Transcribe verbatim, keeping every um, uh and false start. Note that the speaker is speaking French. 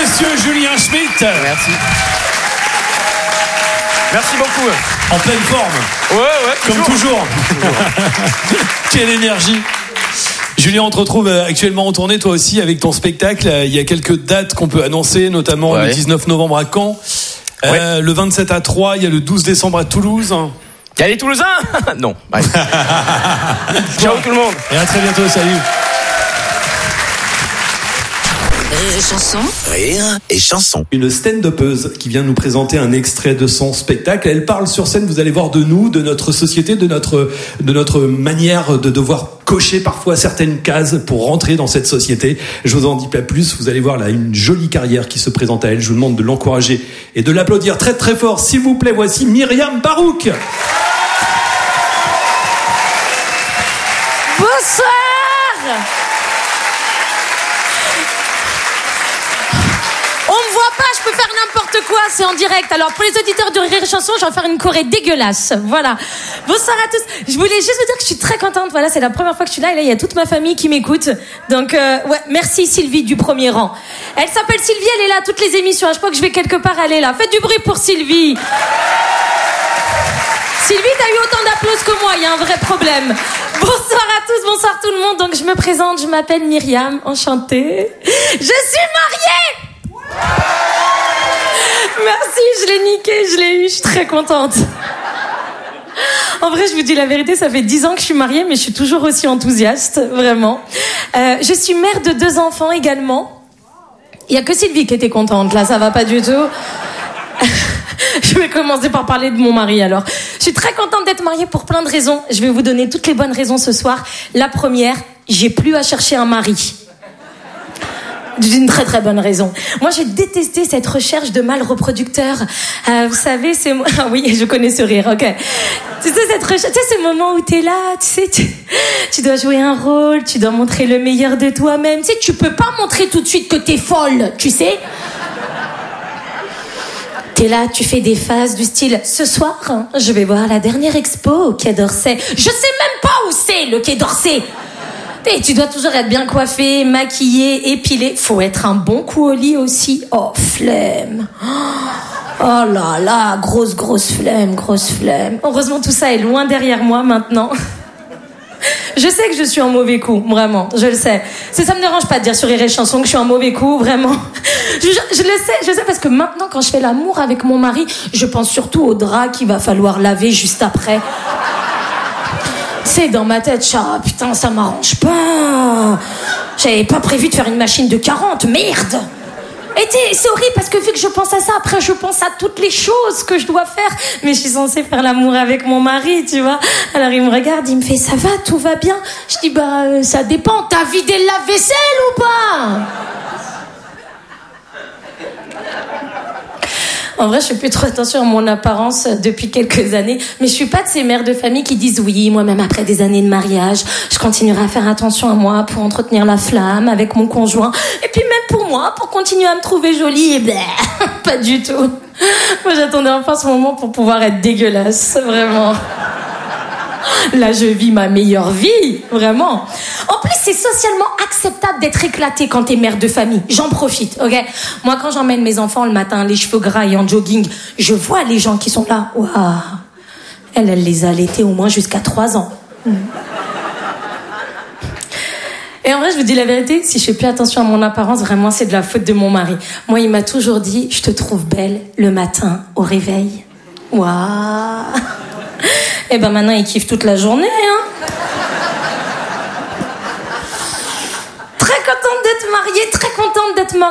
Monsieur Julien Schmitt. Merci. Merci beaucoup. En pleine forme. Ouais, ouais. Comme toujours. Quelle énergie. Julien, on te retrouve actuellement en tournée, toi aussi, avec ton spectacle. Il y a quelques dates qu'on peut annoncer, notamment ouais. le dix-neuf novembre à Caen, ouais. euh, le vingt-sept à Troyes, il y a le douze décembre à Toulouse. Il y a les Toulousains ? Non. Ciao tout le monde. Et à très bientôt, salut. Rire et chanson. Rire et chanson. Une stand-upeuse qui vient nous présenter un extrait de son spectacle. Elle parle sur scène, vous allez voir, de nous, de notre société, de notre, de notre manière de devoir cocher parfois certaines cases pour rentrer dans cette société. Je vous en dis pas plus. Vous allez voir là une jolie carrière qui se présente à elle. Je vous demande de l'encourager et de l'applaudir très très fort. S'il vous plaît, voici Myriam Barouk. Bonsoir. Je peux faire n'importe quoi, c'est en direct. Alors pour les auditeurs de Rire et Chanson, je vais faire une choré dégueulasse. Voilà. Bonsoir à tous. Je voulais juste vous dire que je suis très contente. Voilà, c'est la première fois que je suis là et là il y a toute ma famille qui m'écoute. Donc euh, ouais, merci Sylvie du premier rang. Elle s'appelle Sylvie, elle est là à toutes les émissions. Je crois que je vais quelque part, elle est là. Faites du bruit pour Sylvie. Sylvie, t'as eu autant d'applaudissements que moi, il y a un vrai problème. Bonsoir à tous, bonsoir tout le monde. Donc je me présente, je m'appelle Myriam, enchantée. Je suis mariée. Merci, je l'ai niqué, je l'ai eu, je suis très contente. En vrai, je vous dis la vérité, ça fait dix ans que je suis mariée, mais je suis toujours aussi enthousiaste, vraiment. Euh, je suis mère de deux enfants également. Il y a que Sylvie qui était contente, là, ça va pas du tout. Je vais commencer par parler de mon mari, alors. Je suis très contente d'être mariée pour plein de raisons. Je vais vous donner toutes les bonnes raisons ce soir. La première, j'ai plus à chercher un mari. D'une très très bonne raison. Moi, j'ai détesté cette recherche de mâles reproducteurs. Euh, vous savez, c'est moi. Ah oui, je connais ce rire. Ok. Tu sais cette recherche, tu sais ce moment où t'es là, tu sais, tu, tu dois jouer un rôle, tu dois montrer le meilleur de toi-même. Tu sais, tu peux pas montrer tout de suite que t'es folle, tu sais. T'es là, tu fais des phases du style. Ce soir, je vais voir la dernière expo au Quai d'Orsay. Je sais même pas où c'est le Quai d'Orsay. Et tu dois toujours être bien coiffé, maquillé, épilé. Faut être un bon coup au lit aussi. Oh, flemme. Oh là là, grosse, grosse flemme, grosse flemme. Heureusement, tout ça est loin derrière moi maintenant. Je sais que je suis un mauvais coup, vraiment, je le sais. C'est, ça me dérange pas de dire sur Rire et Chanson que je suis un mauvais coup, vraiment. Je, je, je le sais, je sais parce que maintenant, quand je fais l'amour avec mon mari, je pense surtout au drap qu'il va falloir laver juste après. C'est dans ma tête, ah putain, ça m'arrange pas. J'avais pas prévu de faire une machine de quarante, merde. Et c'est horrible parce que vu que je pense à ça, après je pense à toutes les choses que je dois faire. Mais je suis censée faire l'amour avec mon mari, tu vois. Alors il me regarde, il me fait, ça va, tout va bien. Je dis, bah euh, ça dépend, t'as vidé le lave-vaisselle ou pas? En vrai, je fais plus trop attention à mon apparence depuis quelques années, mais je suis pas de ces mères de famille qui disent oui, moi même après des années de mariage, je continuerai à faire attention à moi pour entretenir la flamme avec mon conjoint, et puis même pour moi, pour continuer à me trouver jolie, et bleh, pas du tout. Moi, j'attendais enfin ce moment pour pouvoir être dégueulasse, vraiment. Là, je vis ma meilleure vie, vraiment. En plus, c'est socialement acceptable d'être éclaté quand t'es mère de famille. J'en profite, ok? Moi, quand j'emmène mes enfants le matin, les cheveux gras et en jogging, je vois les gens qui sont là. Waouh! Elle, elle les a allaités au moins jusqu'à trois ans. Mmh. Et en vrai, je vous dis la vérité, si je fais plus attention à mon apparence, vraiment, c'est de la faute de mon mari. Moi, il m'a toujours dit, je te trouve belle le matin au réveil. Waouh! Et ben maintenant, il kiffe toute la journée, hein. Très contente d'être mariée, très contente d'être mariée.